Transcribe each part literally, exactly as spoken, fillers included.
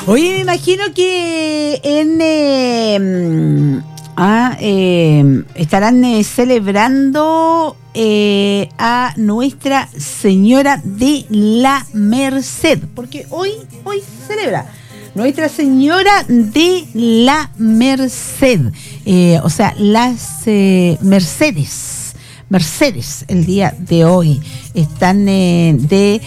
Oye, me imagino que en eh, ah, eh, estarán eh, celebrando eh, a Nuestra Señora de la Merced, porque hoy, hoy se celebra Nuestra Señora de la Merced, eh, o sea, las eh, Mercedes. Mercedes, el día de hoy están eh, de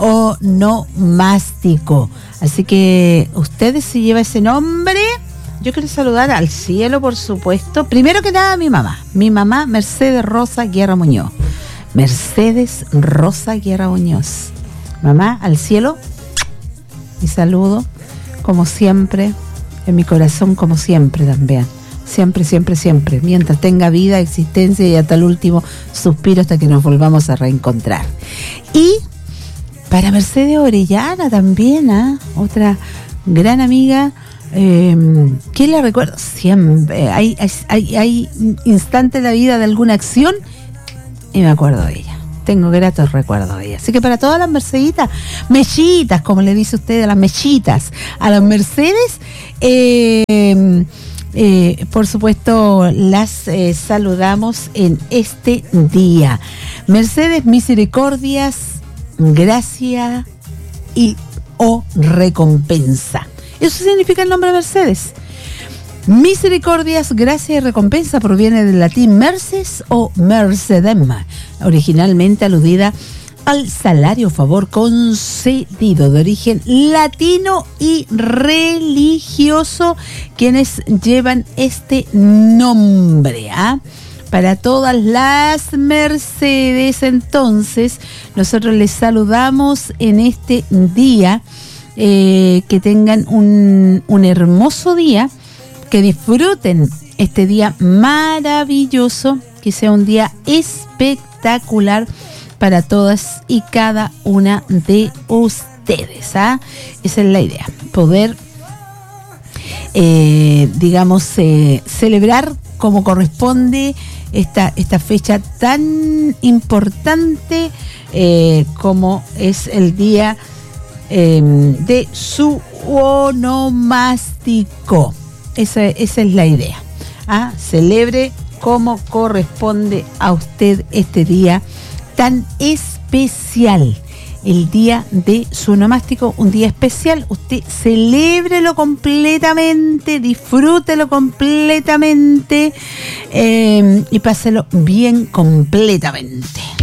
onomástico, así que ustedes se lleva ese nombre. Yo quiero saludar al cielo, por supuesto. Primero que nada, a mi mamá, mi mamá Mercedes Rosa Guerra Muñoz, Mercedes Rosa Guerra Muñoz. Mamá, al cielo, mi saludo, como siempre, en mi corazón, como siempre también. Siempre, siempre, siempre, mientras tenga vida, existencia y hasta el último suspiro, hasta que nos volvamos a reencontrar. Y para Mercedes Orellana también, ¿eh? Otra gran amiga, eh, que la recuerdo siempre. Hay, hay, hay instantes en la vida de alguna acción y me acuerdo de ella. Tengo gratos recuerdos de ella. Así que para todas las Merceditas, mechitas, como le dice usted, a las mechitas, a las Mercedes, eh... Eh, por supuesto, las eh, saludamos en este día. Mercedes, misericordias, gracia y o recompensa. Eso significa el nombre Mercedes. Misericordias, gracia y recompensa proviene del latín merces o mercedem, originalmente aludida al salario o favor concedido, de origen latino y religioso, quienes llevan este nombre, ¿ah? Para todas las Mercedes, entonces, nosotros les saludamos en este día, eh, que tengan un, un hermoso día, que disfruten este día maravilloso, que sea un día espectacular para todas y cada una de ustedes, ¿ah? Esa es la idea, poder, eh, digamos, eh, celebrar como corresponde esta, esta fecha tan importante eh, como es el día eh, de su onomástico. Esa, esa es la idea, ¿ah? Celebre como corresponde a usted este día tan especial, el día de su onomástico, un día especial. Usted celébrelo completamente, disfrútelo completamente, eh, y páselo bien completamente.